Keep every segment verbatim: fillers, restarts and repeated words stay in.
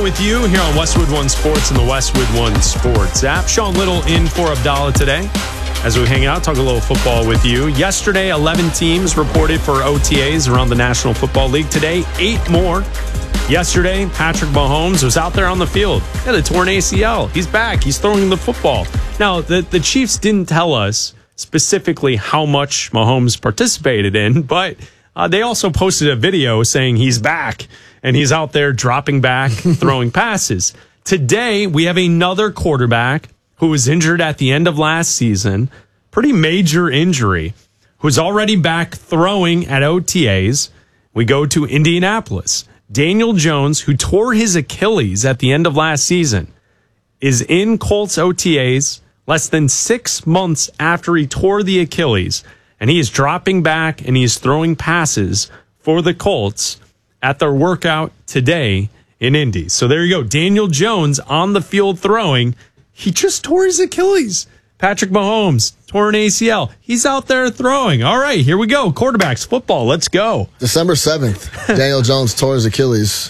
with you here on Westwood One Sports and the Westwood One Sports app. Sean Little in for Abdallah today as we hang out, talk a little football with you. Yesterday, eleven teams reported for O T As around the National Football League. Today, eight more. Yesterday, Patrick Mahomes was out there on the field. He had a torn A C L. He's back. He's throwing the football. Now, the, the Chiefs didn't tell us specifically how much Mahomes participated in, but uh, they also posted a video saying he's back and he's out there dropping back, throwing passes. Today, we have another quarterback who was injured at the end of last season, pretty major injury, who's already back throwing at O T As. We go to Indianapolis. Daniel Jones, who tore his Achilles at the end of last season, is in Colts O T As less than six months after he tore the Achilles, and he is dropping back and he is throwing passes for the Colts at their workout today in Indy. So there you go. Daniel Jones on the field throwing. He just tore his Achilles. Patrick Mahomes tore an A C L. He's out there throwing. All right, here we go. Quarterbacks, football. Let's go. December seventh, Daniel Jones tore his Achilles.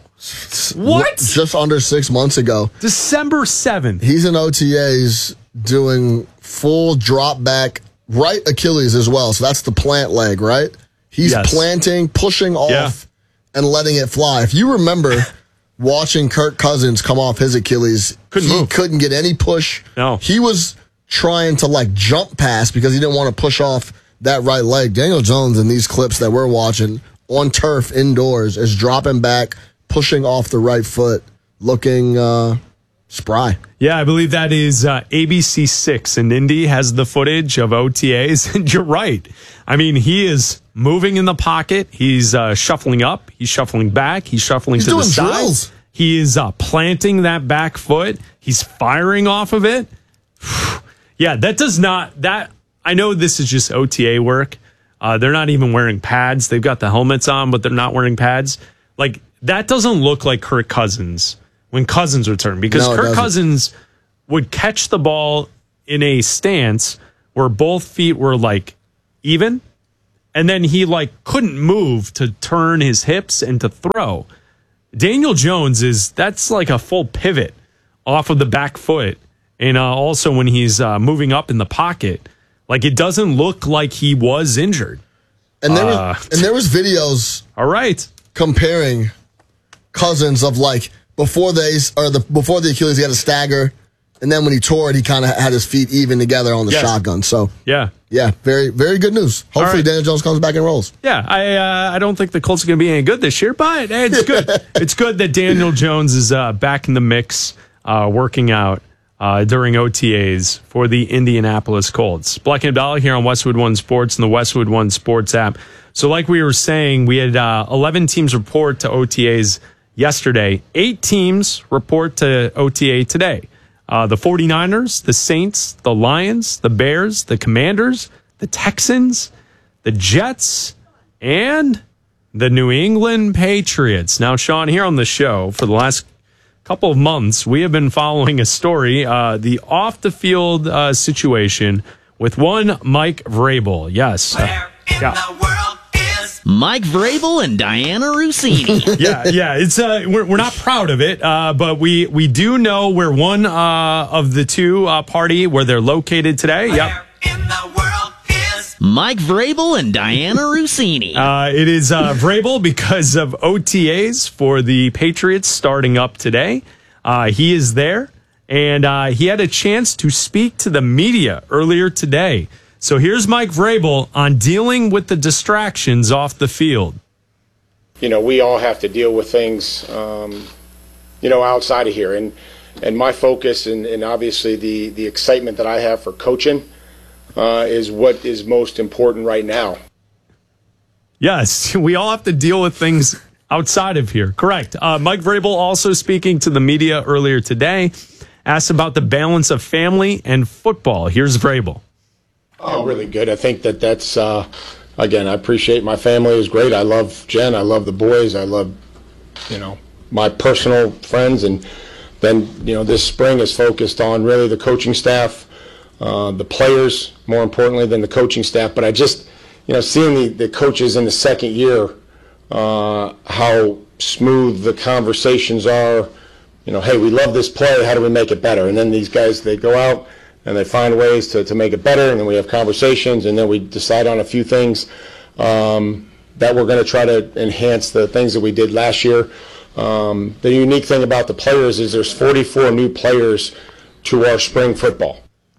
What? Just under six months ago. December seventh. He's in O T As doing full drop back right Achilles as well. So that's the plant leg, right? He's yes. planting, pushing off, yeah. and letting it fly. If you remember watching Kirk Cousins come off his Achilles, couldn't he move. couldn't get any push. No. He was trying to like jump past because he didn't want to push off that right leg. Daniel Jones in these clips that we're watching on turf indoors is dropping back, pushing off the right foot, looking uh, spry. Yeah, I believe that is uh, A B C six, and Indy has the footage of O T As. And you're right. I mean, he is moving in the pocket. He's uh, shuffling up. He's shuffling back. He's shuffling He's to doing the side. drills. He is uh, planting that back foot. He's firing off of it. Yeah, that does not, that, I know this is just O T A work. Uh, they're not even wearing pads. They've got the helmets on, but they're not wearing pads. Like, that doesn't look like Kirk Cousins when Cousins returned, because No, it Kirk doesn't. Cousins would catch the ball in a stance where both feet were like even, and then he like couldn't move to turn his hips and to throw. Daniel Jones is, that's like a full pivot off of the back foot. And uh, also when he's uh, moving up in the pocket, like it doesn't look like he was injured. And there, Uh, was, and there was videos All right. comparing Cousins of like before they or the before the Achilles he had a stagger, and then when he tore it he kind of had his feet even together on the Yes. shotgun. So Yeah. yeah, very very good news. Hopefully right. Daniel Jones comes back and rolls. Yeah, I uh, I don't think the Colts are going to be any good this year, but hey, it's good. It's good that Daniel Jones is uh, back in the mix, uh, working out uh, during O T As for the Indianapolis Colts. Black and Abdallah here on Westwood One Sports and the Westwood One Sports app. So like we were saying, we had uh, eleven teams report to O T As yesterday. Eight teams report to O T A today. Uh, the 49ers, the Saints, the Lions, the Bears, the Commanders, the Texans, the Jets, and the New England Patriots. Now, Sean, here on the show for the last couple of months, we have been following a story, uh, the off-the-field uh, situation with one Mike Vrabel. Yes. Where in yeah. the world is Mike Vrabel and Diana Rossini. yeah, yeah. It's uh, we're we're not proud of it, uh, but we we do know where one uh, of the two uh, party where they're located today. Yep. Where in the world is Mike Vrabel and Diana Rossini. Uh, it is uh, Vrabel because of O T As for the Patriots starting up today. Uh, he is there, and uh, he had a chance to speak to the media earlier today. So here's Mike Vrabel on dealing with the distractions off the field. You know, we all have to deal with things, um, you know, outside of here. And and my focus and, and obviously the, the excitement that I have for coaching uh, is what is most important right now. Yes, we all have to deal with things outside of here. Correct. Uh, Mike Vrabel also speaking to the media earlier today, asked about the balance of family and football. Here's Vrabel. Oh, really good. I think that that's, uh, again, I appreciate my family is great. I love Jen. I love the boys. I love, you know, my personal friends. And then, you know, this spring is focused on really the coaching staff, uh, the players, more importantly than the coaching staff. But I just, you know, seeing the, the coaches in the second year, uh, how smooth the conversations are, you know, hey, we love this play. How do we make it better? And then these guys, they go out and they find ways to, to make it better. And then we have conversations, and then we decide on a few things um, that we're going to try to enhance the things that we did last year. Um, the unique thing about the players is there's forty-four new players to our spring football.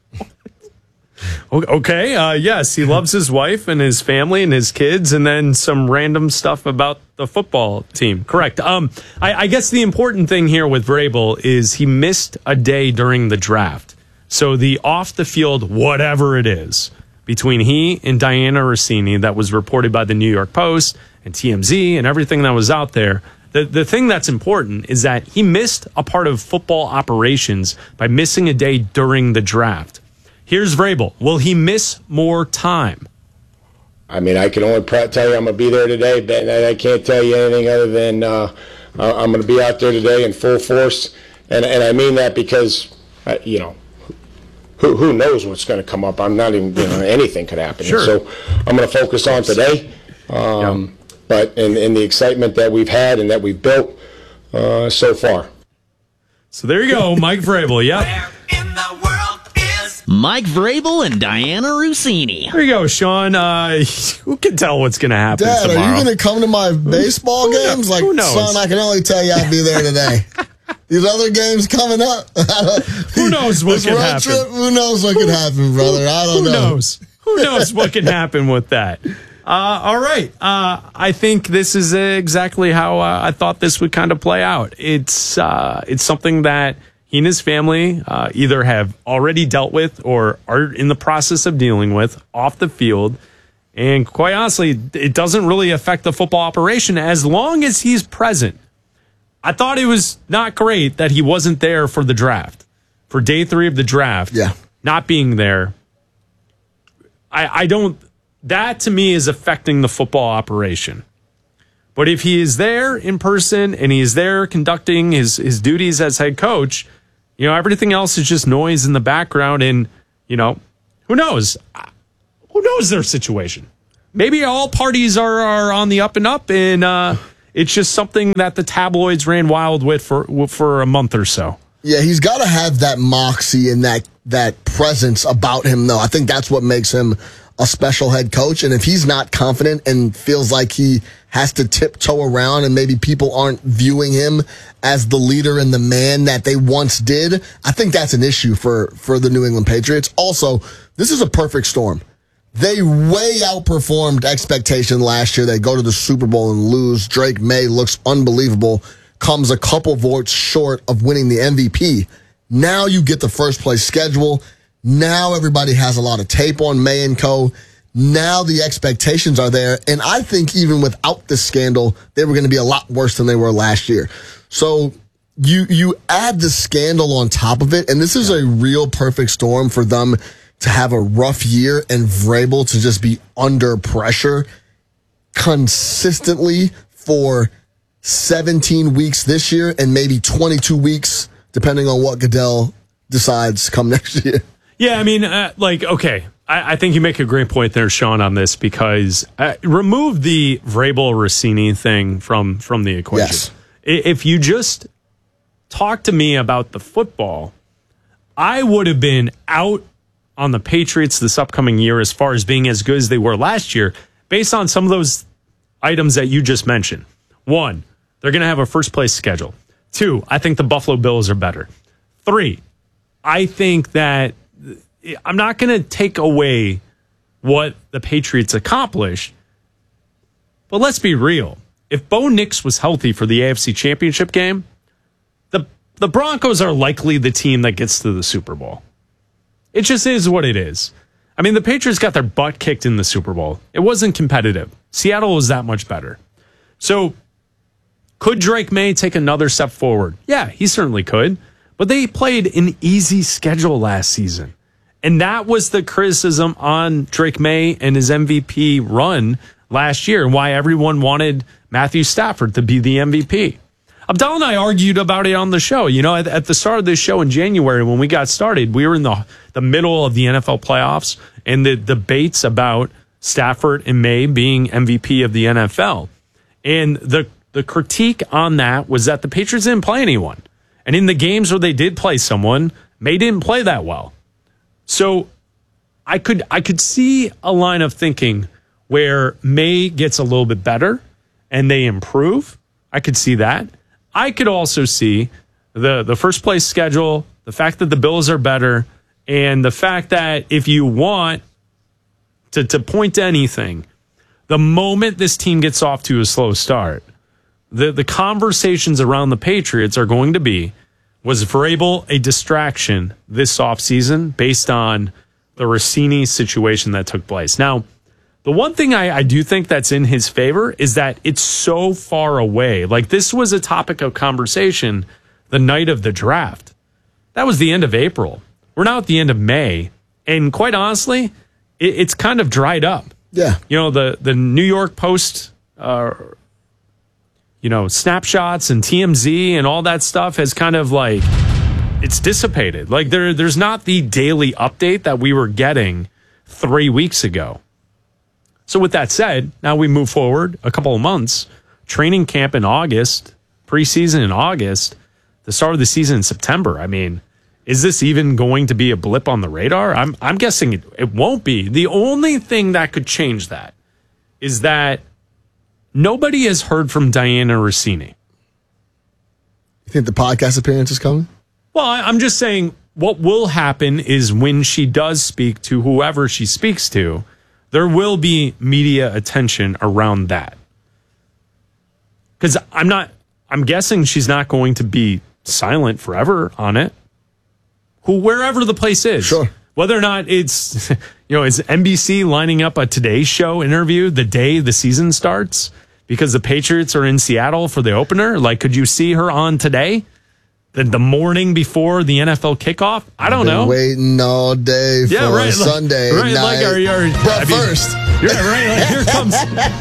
Okay, uh, yes, he loves his wife and his family and his kids, and then some random stuff about the football team. Correct. Um, I, I guess the important thing here with Vrabel is he missed a day during the draft. So the off-the-field whatever it is between he and Diana Rossini that was reported by the New York Post and T M Z and everything that was out there, the, the thing that's important is that he missed a part of football operations by missing a day during the draft. Here's Vrabel. Will he miss more time? I mean, I can only pr- tell you I'm going to be there today, but I can't tell you anything other than uh, I'm going to be out there today in full force. And, and I mean that because, uh, you know, who who knows what's going to come up. I'm not even, you know, anything could happen. Sure. So I'm going to focus on today. Um, yeah. But in, in the excitement that we've had and that we've built uh, so far. So there you go, Mike Vrabel. Yep. Where in the world is Mike Vrabel and Diana Rossini. There you go, Sean. Uh, who can tell what's going to happen Dad, tomorrow? are you going to come to my baseball who games? knows? Like, Who knows? son, I can only tell you I'll be there today. These other games coming up. Who knows what this could road happen? Trip, who knows what could happen, brother? I don't Who know. knows? Who knows what can happen with that? Uh, all right. Uh, I think this is exactly how uh, I thought this would kind of play out. It's uh, it's something that he and his family uh, either have already dealt with or are in the process of dealing with off the field. And quite honestly, it doesn't really affect the football operation as long as he's present. I thought it was not great that he wasn't there for the draft, for day three of the draft. Yeah. Not being there. I, I don't, that to me is affecting the football operation. But if he is there in person and he is there conducting his, his duties as head coach, you know, everything else is just noise in the background. And, you know, who knows? Who knows their situation? Maybe all parties are, are on the up and up, and uh, it's just something that the tabloids ran wild with for for a month or so. Yeah, he's got to have that moxie and that that presence about him, though. I think that's what makes him a special head coach. And if he's not confident and feels like he has to tiptoe around and maybe people aren't viewing him as the leader and the man that they once did, I think that's an issue for, for the New England Patriots. Also, this is a perfect storm. They way outperformed expectation last year. They go to the Super Bowl and lose. Drake May looks unbelievable. Comes a couple votes short of winning the M V P. Now you get the first place schedule. Now everybody has a lot of tape on May and co. Now the expectations are there. And I think even without this scandal, they were going to be a lot worse than they were last year. So you you add the scandal on top of it, and this is a real perfect storm for them to have a rough year and Vrabel to just be under pressure consistently for seventeen weeks this year and maybe twenty-two weeks, depending on what Goodell decides come next year. Yeah, I mean, uh, like, okay, I, I think you make a great point there, Sean, on this, because uh, remove the Vrabel-Rossini thing from, from the equation. Yes. If you just talk to me about the football, I would have been out on the Patriots this upcoming year as far as being as good as they were last year, based on some of those items that you just mentioned. One, they're going to have a first-place schedule. Two, I think the Buffalo Bills are better. Three, I think that I'm not going to take away what the Patriots accomplished, but let's be real. If Bo Nix was healthy for the A F C Championship game, the the Broncos are likely the team that gets to the Super Bowl. It just is what it is. I mean, the Patriots got their butt kicked in the Super Bowl. It wasn't competitive. Seattle was that much better. So, could Drake May take another step forward? Yeah, he certainly could. But they played an easy schedule last season. And that was the criticism on Drake May and his M V P run last year, and why everyone wanted Matthew Stafford to be the M V P. Abdallah and I argued about it on the show. You know, at, at the start of this show in January, when we got started, we were in the, the middle of the N F L playoffs and the debates about Stafford and May being M V P of the N F L. And the the critique on that was that the Patriots didn't play anyone. And in the games where they did play someone, May didn't play that well. So I could I could see a line of thinking where May gets a little bit better and they improve. I could see that. I could also see the, the first place schedule, the fact that the Bills are better, and the fact that if you want to, to point to anything, the moment this team gets off to a slow start, the, the conversations around the Patriots are going to be, was Vrabel a distraction this offseason based on the Rossini situation that took place? Now, the one thing I, I do think that's in his favor is that it's so far away. Like, this was a topic of conversation the night of the draft. That was the end of April. We're now at the end of May. And quite honestly, it, it's kind of dried up. Yeah. You know, the, the New York Post, uh, you know, snapshots and T M Z and all that stuff has kind of like, it's dissipated. Like, there, there's not the daily update that we were getting three weeks ago. So with that said, now we move forward a couple of months. Training camp in August, preseason in August, the start of the season in September. I mean, is this even going to be a blip on the radar? I'm I'm guessing it, it won't be. The only thing that could change that is that nobody has heard from Diana Rossini. You think the podcast appearance is coming? Well, I, I'm just saying what will happen is when she does speak to whoever she speaks to, there will be media attention around that. Because I'm not, I'm guessing she's not going to be silent forever on it. Who, wherever the place is. Sure. Whether or not it's, you know, is N B C lining up a Today Show interview the day the season starts because the Patriots are in Seattle for the opener? Like, could you see her on Today? The, the morning before the N F L kickoff? I don't Been know. Waiting all day for Yeah, right. Like, Sunday right, night. like, are, are, but I mean, first, you're right. Like, here comes.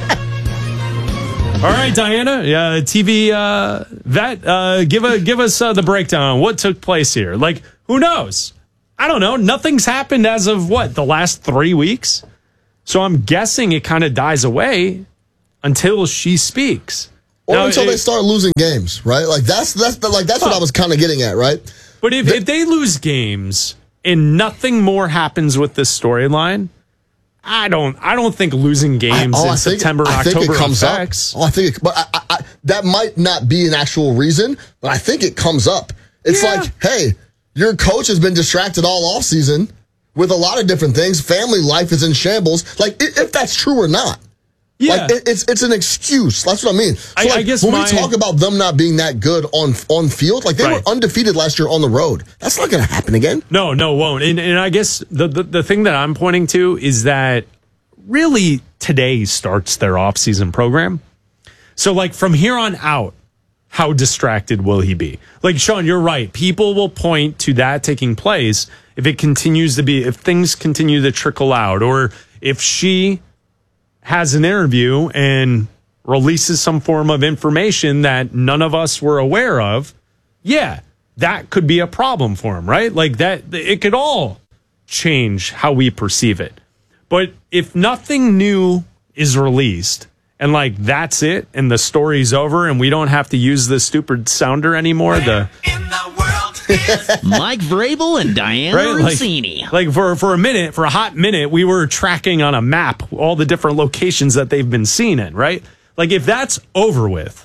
All right, Diana, yeah, T V uh, vet, uh, give a give us uh, the breakdown on what took place here. Like, who knows? I don't know. Nothing's happened as of what, the last three weeks. So I'm guessing it kind of dies away until she speaks. or Now, until it, they start losing games, right? Like that's that's the, like that's what I was kind of getting at, right? But if, if they lose games and nothing more happens with this storyline, I don't. I don't think losing games I, oh, in I think, September, I think October it comes affects. up. Oh, I think, it, but I, I, I, that might not be an actual reason. But I think it comes up. It's Yeah. like, hey, your coach has been distracted all off season with a lot of different things. Family life is in shambles. Like, if, if that's true or not. Yeah, Like it, it's it's an excuse. That's what I mean. So I- like, I guess when my- we talk about them not being that good on on field, like they Right. were undefeated last year on the road. That's not going to happen again. no, no, it won't. And, and I guess the, the the thing that I'm pointing to is that really today starts their offseason program. So, like, from here on out, how distracted will he be? Like, Sean, you're right. People will point to that taking place if it continues to be, if things continue to trickle out, or if she has an interview and releases some form of information that none of us were aware of. Yeah, that could be a problem for him, right? Like that, it could all change how we perceive it. But if nothing new is released and like that's it and the story's over and we don't have to use the stupid sounder anymore, the In the world is Mike Vrabel and Diana right, like, Rossini. like for for a minute, for a hot minute, we were tracking on a map all the different locations that they've been seen in, right? Like if that's over with,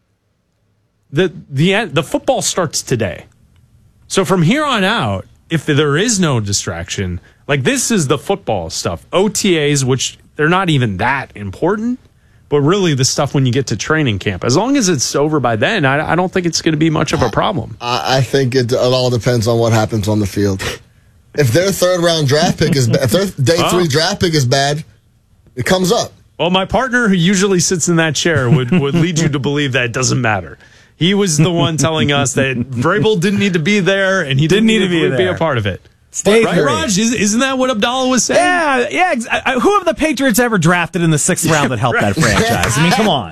the the end, the football starts today. So from here on out, if there is no distraction, like this is the football stuff, O T As, which they're not even that important, but really the stuff when you get to training camp. As long as it's over by then, I, I don't think it's going to be much of a problem. I, I think it, it all depends on what happens on the field. If their third round draft pick is bad, if their day Oh. three draft pick is bad, it comes up. Well, my partner who usually sits in that chair would, would lead you to believe that it doesn't matter. He was the one telling us that Vrabel didn't need to be there and he didn't, need to be, be a part of it. Stay Right, three. Raj? Is, isn't that what Abdallah was saying? Yeah, yeah. ex- I- I- Who have the Patriots ever drafted in the sixth round that helped that franchise? I mean, come on.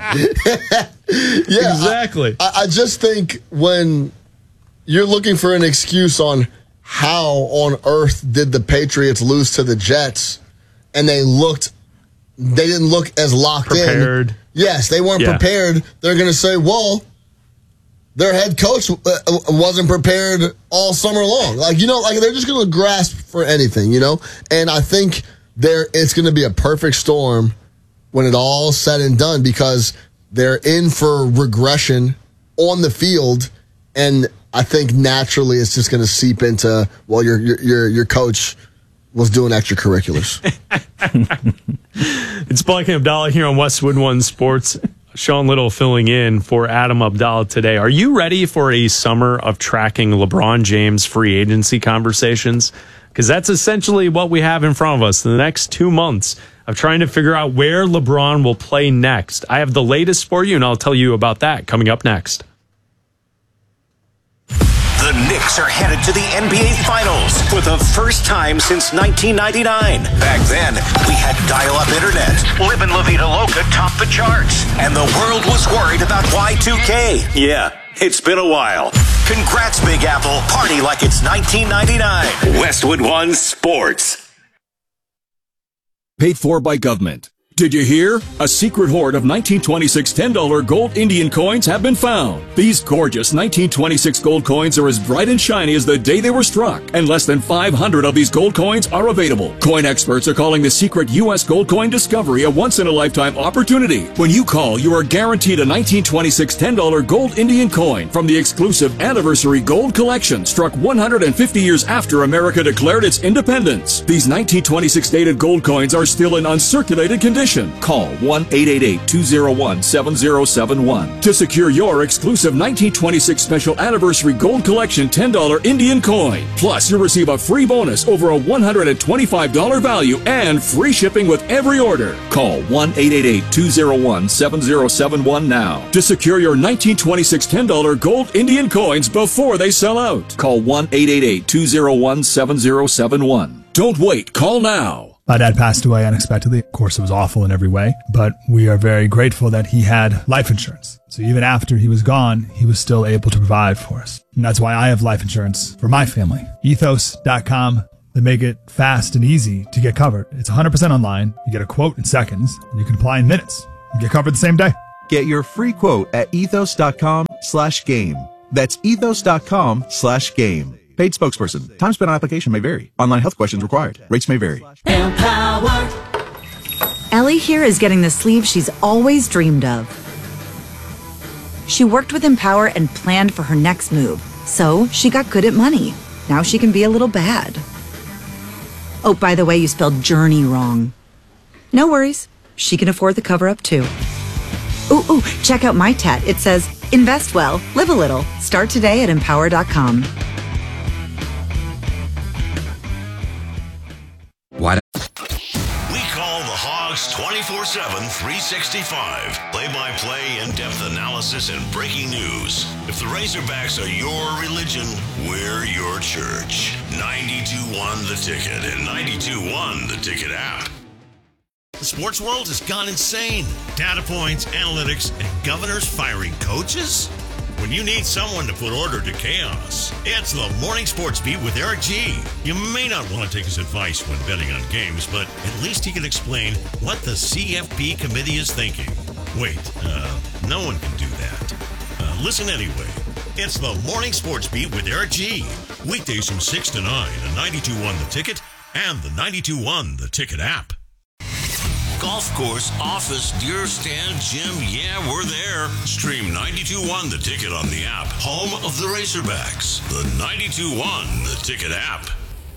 Yeah, Exactly. I, I just think when you're looking for an excuse on how on earth did the Patriots lose to the Jets, and they looked, they didn't look as locked Prepared. in. Yes, they weren't Yeah. prepared. They're going to say, well, their head coach uh, wasn't prepared all summer long. Like, you know, like they're just going to grasp for anything, you know? And I think there it's going to be a perfect storm when it all said and done because they're in for regression on the field. And I think naturally it's just going to seep into, well, your, your, your, your coach was doing extracurriculars. It's Blake and Abdallah here on Westwood One Sports. Sean Little filling in for Adam Abdallah today. Are you ready for a summer of tracking LeBron James free agency conversations? Because that's essentially what we have in front of us in the next two months of trying to figure out where LeBron will play next. I have the latest for you, and I'll tell you about that coming up next. The Knicks are headed to the N B A Finals for the first time since nineteen ninety-nine. Back then, we had dial-up internet. Livin' La Vida Loca topped the charts. And the world was worried about Y two K. Yeah, it's been a while. Congrats, Big Apple. Party like it's nineteen ninety-nine. Westwood One Sports. Paid for by government. Did you hear? A secret hoard of nineteen twenty-six ten dollar gold Indian coins have been found. These gorgeous nineteen twenty-six gold coins are as bright and shiny as the day they were struck, and less than five hundred of these gold coins are available. Coin experts are calling the secret U S gold coin discovery a once-in-a-lifetime opportunity. When you call, you are guaranteed a nineteen twenty-six ten dollar gold Indian coin from the exclusive Anniversary Gold Collection, struck one hundred fifty years after America declared its independence. These nineteen twenty-six dated gold coins are still in uncirculated condition. Call one eight eight eight, two zero one, seven zero seven one to secure your exclusive nineteen twenty-six Special Anniversary Gold Collection ten dollar Indian coin. Plus, you'll receive a free bonus over a one hundred twenty-five dollar value and free shipping with every order. Call one eight eight eight, two zero one, seven zero seven one now to secure your nineteen twenty-six ten dollar gold Indian coins before they sell out. Call one eight eight eight, two zero one, seven zero seven one. Don't wait. Call now. My dad passed away unexpectedly. Of course, it was awful in every way, but we are very grateful that he had life insurance. So even after he was gone, he was still able to provide for us. And that's why I have life insurance for my family. ethos dot com. They make it fast and easy to get covered. It's one hundred percent online. You get a quote in seconds, and you can apply in minutes. You get covered the same day. Get your free quote at ethos dot com slash game. That's ethos dot com slash game. Paid spokesperson. Time spent on application may vary. Online health questions required. Rates may vary. Empower. Ellie here is getting the sleeve she's always dreamed of. She worked with Empower and planned for her next move. So she got good at money. Now she can be a little bad. Oh, by the way, you spelled journey wrong. No worries. She can afford the cover-up too. Ooh, ooh, check out my tat. It says, invest well, live a little. Start today at empower dot com. Why? We call the Hogs twenty-four seven, three sixty-five. Play-by-play, in-depth analysis, and breaking news. If the Razorbacks are your religion, we're your church. ninety-two one The Ticket and ninety-two one The Ticket app. The sports world has gone insane. Data points, analytics, and governors firing coaches? When you need someone to put order to chaos, it's the Morning Sports Beat with Eric G. You may not want to take his advice when betting on games, but at least he can explain what the C F P committee is thinking. Wait, uh, no one can do that. Uh, listen anyway. It's the Morning Sports Beat with Eric G. Weekdays from six to nine on ninety-two one The Ticket and the ninety-two one The Ticket app. Golf course, office, deer stand, gym, yeah, we're there. Stream ninety-two one The Ticket on the app. Home of the Razorbacks. The ninety-two one The Ticket app.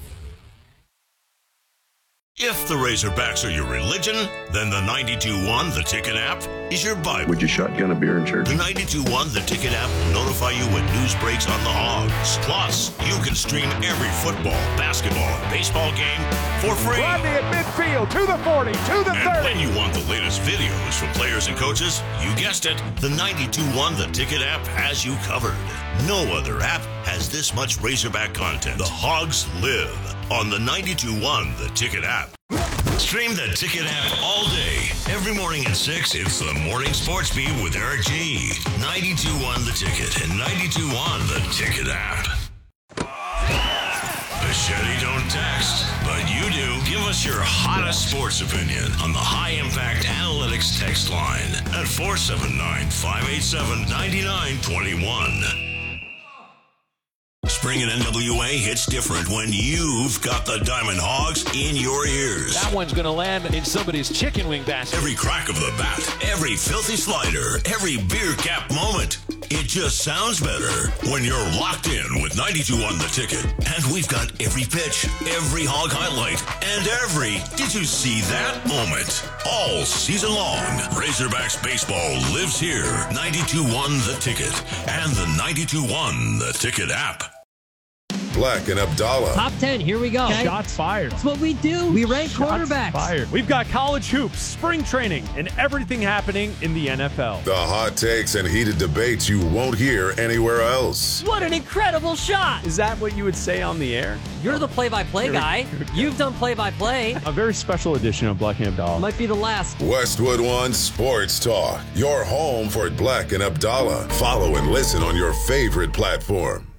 If the Razorbacks are your religion, then the ninety-two one The Ticket app is your Bible. Would you shotgun a beer in church? The ninety-two one The Ticket app will notify you when news breaks on the Hogs. Plus, you can stream every football, basketball, and baseball game for free. Rodney at midfield, to the forty, to the and thirty. When you want the latest videos from players and coaches, you guessed it, the ninety-two one The Ticket app has you covered. No other app has this much Razorback content. The Hogs live on the ninety-two one The Ticket app. Stream the Ticket app all day. Every morning at six, it's the Morning Sports Beat with Eric G. ninety-two one The Ticket and ninety-two one The Ticket app. Machete don't text, but you do. Give us us your hottest sports opinion on the High Impact Analytics text line at four seven nine, five eight seven, nine nine two one. Spring in N W A hits different when you've got the Diamond Hogs in your ears. That one's going to land in somebody's chicken wing basket. Every crack of the bat, every filthy slider, every beer cap moment. It just sounds better when you're locked in with ninety-two on The Ticket. And we've got every pitch, every hog highlight, and every did you see that moment all season long. Razorbacks baseball lives here. ninety-two one The Ticket and the ninety-two one The Ticket app. Black and Abdallah. Top ten, here we go. Okay. Shots fired. That's what we do. We rank Shots quarterbacks. Fired. We've got college hoops, spring training, and everything happening in the N F L. The hot takes and heated debates you won't hear anywhere else. What an incredible shot. Is that what you would say on the air? You're the play-by-play guy. You've done play-by-play. A very special edition of Black and Abdallah. Might be the last. Westwood One Sports Talk. Your home for Black and Abdallah. Follow and listen on your favorite platform.